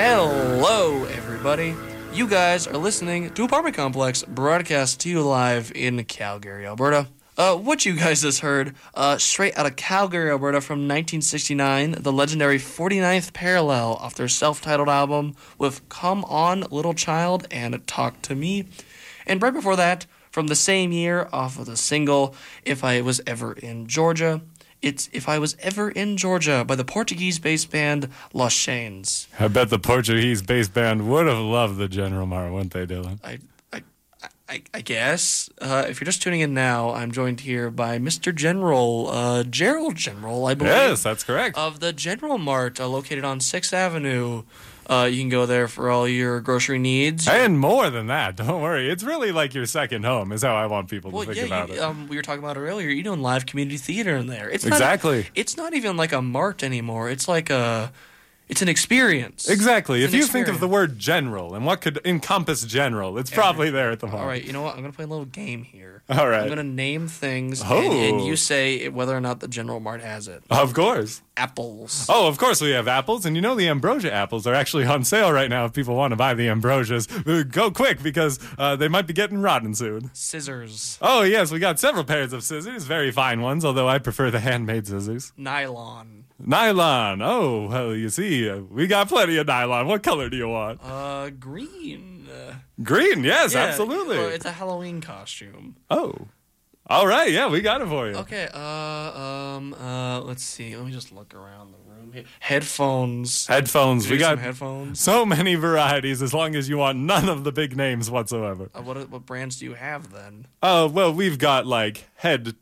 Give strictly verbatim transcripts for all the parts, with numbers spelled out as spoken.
Hello, everybody. You guys are listening to Apartment Complex, broadcast to you live in Calgary, Alberta. Uh, what you guys just heard, uh, straight out of Calgary, Alberta from nineteen sixty-nine, the legendary forty-ninth Parallel off their self-titled album with Come On Little Child and Talk to Me. And right before that, from the same year, off of the single If I Was Ever in Georgia, it's If I Was Ever in Georgia by the Portuguese-based band Los Chains. I bet the Portuguese-based band would have loved the General Mar, wouldn't they, Dylan? I I, I, I guess. Uh, if you're just tuning in now, I'm joined here by Mister General, uh, Gerald General, I believe. Yes, that's correct. Of the General Mart, uh, located on sixth Avenue. Uh, you can go there for all your grocery needs. And more than that, don't worry. It's really like your second home, is how I want people well, to think yeah, about you, it. Um, we were talking about it earlier. You're doing live community theater in there. It's exactly. Not, it's not even like a mart anymore. It's like a... It's an experience. Exactly. It's if you experience. think of the word general and what could encompass general, it's probably there at the moment. All right, you know what? I'm going to play a little game here. All right. I'm going to name things, oh. and, and you say whether or not the General Mart has it. Of course. Apples. Oh, of course we have apples, and you know the ambrosia apples are actually on sale right now if people want to buy the ambrosias. Go quick, because uh, they might be getting rotten soon. Scissors. Oh, yes, we got several pairs of scissors, very fine ones, although I prefer the handmade scissors. Nylon. Nylon. Oh, well, you see, uh, we got plenty of nylon. What color do you want? Uh, green. Uh, green, yes, yeah, absolutely. Well, it's a Halloween costume. Oh. All right, yeah, we got it for you. Okay, uh, um, uh, let's see. Let me just look around the room here. Headphones. Headphones. Do we got some headphones. So many varieties as long as you want none of the big names whatsoever. Uh, what what brands do you have then? Oh, uh, well, we've got like head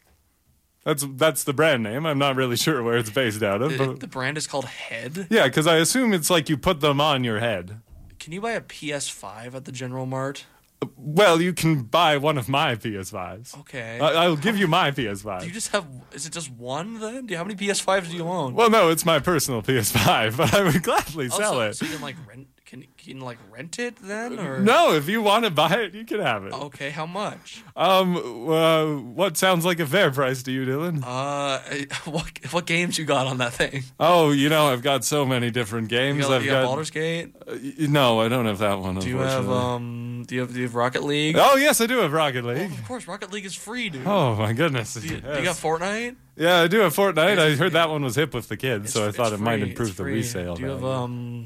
That's that's the brand name. I'm not really sure where it's based out of. The, But the brand is called Head? Yeah, because I assume it's like you put them on your head. Can you buy a P S five at the General Mart? Well, you can buy one of my P S fives. Okay. I, I'll give you my P S five. Do you just have... Is it just one, then? Do you, how many P S fives do you own? Well, no, it's my personal P S five, but I would gladly oh, sell so, it. So you can, like, rent... Can, can you, like, rent it, then? Or No, if you want to buy it, you can have it. Okay, how much? Um, uh, what sounds like a fair price to you, Dylan? Uh, what what games you got on that thing? Oh, you know, I've got so many different games. You got, I've you got got Baldur's Gate? Uh, no, I don't have that one. Do you have um? Do you have do you have Rocket League? Oh yes, I do have Rocket League. Oh, of course, Rocket League is free, dude. Oh my goodness. Do you, yes. do you got Fortnite? Yeah, I do have Fortnite. It's, I heard that one was hip with the kids, it's, so I thought it free. might improve it's the free. resale. Do you have value. um?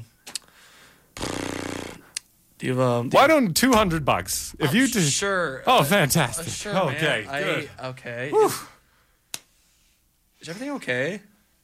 Do you have um? Do Why you, don't two hundred bucks? If oh, you do, sure. Oh, Uh, fantastic. uh, sure, okay, man. good. I, okay. Whew. Is, is everything okay?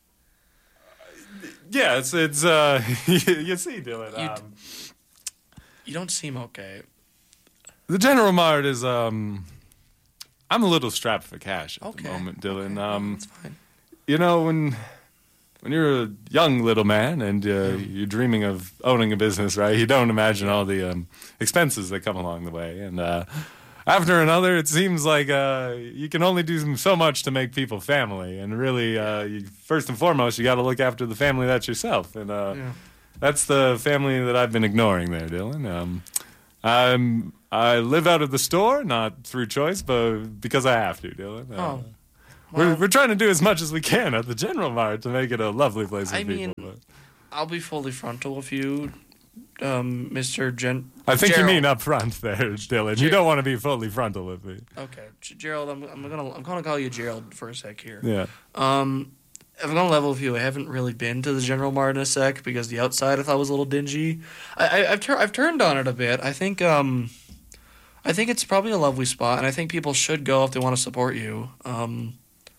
Yeah, it's it's uh you, you see, Dylan. You, Um, you don't seem okay. the General Mart is um. I'm a little strapped for cash at Okay. the moment, Dylan. Okay. Um, That's fine. you know when. When you're a young little man and uh, you're dreaming of owning a business, right, you don't imagine all the um, expenses that come along the way. And uh, after another, it seems like uh, you can only do so much to make people family. And really, uh, you, first and foremost, you got to look after the family that's yourself. And uh, Yeah. that's the family that I've been ignoring there, Dylan. Um, I'm, I live out of the store, not through choice, but because I have to, Dylan. Uh, Oh. We're, Well, we're trying to do as much as we can at the General Mart to make it a lovely place for I people. mean, but I'll be fully frontal with you, um, Mister Gen. I think Gerald. you mean up front there, Dylan. You Ger- don't want to be fully frontal with me. Okay, G- Gerald. I'm, I'm gonna I'm gonna call you Gerald for a sec here. Yeah. Um, if I'm gonna level with you, I haven't really been to the General Mart in a sec because the outside I thought was a little dingy. I, I I've tur- I've turned on it a bit. I think um, I think it's probably a lovely spot, and I think people should go if they want to support you. Um.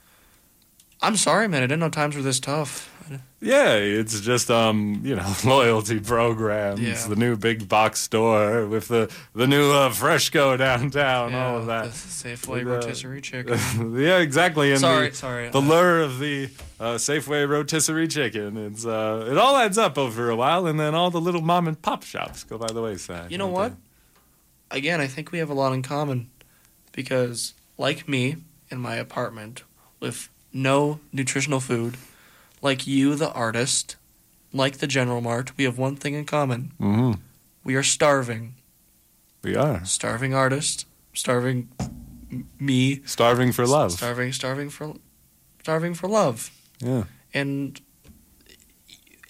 I'm sorry, man. I didn't know times were this tough. Yeah, it's just um, you know, loyalty programs, Yeah. the new big box store with the the new uh, Fresco downtown, Yeah, all of that. The Safeway With, uh, rotisserie chicken. yeah, exactly. And sorry, the, sorry. the lure of the uh, Safeway rotisserie chicken. It's uh, it all adds up over a while, and then all the little mom and pop shops go by the wayside. You know don't what? they? Again, I think we have a lot in common because, like me, in my apartment with no nutritional food, like you, the artist, like the General Mart, we have one thing in common. Mm-hmm. We are starving. We are Starving artist, starving m- me. starving for love. Starving, starving for, starving for love. Yeah. And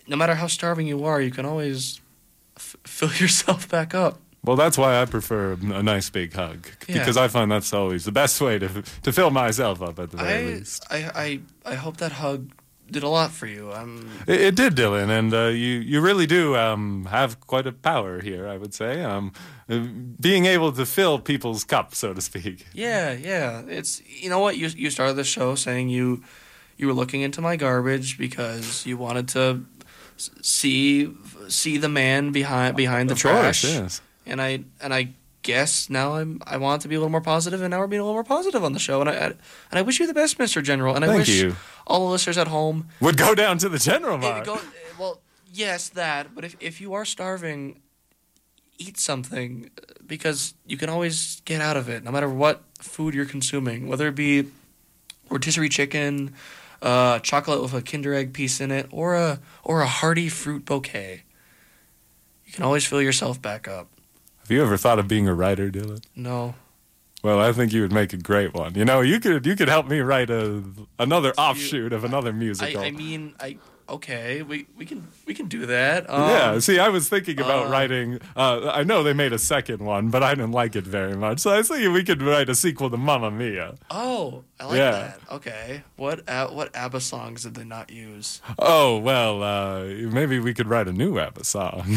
no matter how starving you are, you can always f- fill yourself back up. Well, that's why I prefer a nice big hug, Yeah. because I find that's always the best way to to fill myself up at the very I, least. I, I, I hope that hug did a lot for you. I'm. It, it did, Dylan, and uh, you you really do um, have quite a power here, I would say. Um, uh, being able to fill people's cups, so to speak. Yeah, yeah. It's you know what you you started the show saying you you were looking into my garbage because you wanted to s- see see the man behind behind the Of trash. course, yes. And I and I guess now I'm I want to be a little more positive, and now we're being a little more positive on the show. And I, I and I wish you the best, Mister General. And I Thank wish you. all the listeners at home Would go down to the general eh, mart. go, well, yes, that. But if if you are starving, eat something because you can always get out of it, no matter what food you're consuming, whether it be rotisserie chicken, uh, chocolate with a Kinder Egg piece in it, or a or a hearty fruit bouquet. You can always fill yourself back up. Have you ever thought of being a writer, Dylan? No. Well, I think you would make a great one. You know, you could you could help me write a another offshoot of another musical. I, I mean, I okay, we, we can we can do that. Um, Yeah, see, I was thinking about uh, writing. Uh, I know they made a second one, but I didn't like it very much. So I was thinking we could write a sequel to Mamma Mia. Oh, I like Yeah. that. Okay, what uh, what ABBA songs did they not use? Oh well, uh, maybe we could write a new ABBA song.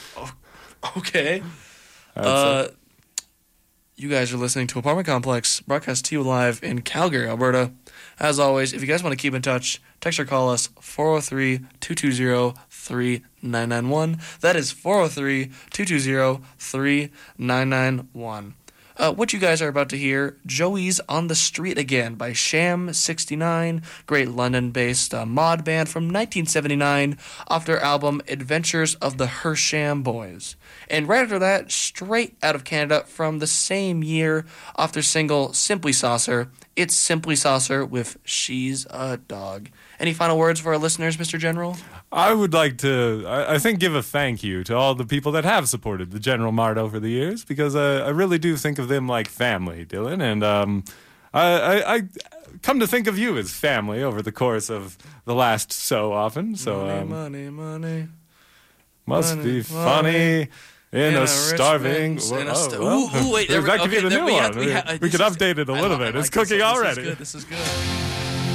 Okay. That's Uh, you guys are listening to Apartment Complex, broadcast to you live in Calgary, Alberta. As always, if you guys want to keep in touch, text or call us four oh three, two two zero, three nine nine one. That is four oh three, two two zero, three nine nine one. Uh, what you guys are about to hear, Joey's on the Street Again by Sham sixty-nine, great London-based uh, mod band from nineteen seventy-nine, off their album Adventures of the Hersham Boys. And right after that, straight out of Canada from the same year, off their single Simply Saucer, it's Simply Saucer with She's a Dog. Any final words for our listeners, Mister General? I would like to, I, I think, give a thank you to all the people that have supported the General Mart over the years, because uh, I really do think of them like family, Dylan. And um, I, I, I come to think of you as family over the course of the last so often. So money, um, money, money. must money, be funny. In, In a, a rich starving man's- world. in a sta- Oh, well, Ooh, ooh, wait, there we- that could okay, be the there new we one. have- we we ha- we this could is- update it a I little li- I bit. like It's this cooking one. already. This is good. This is good.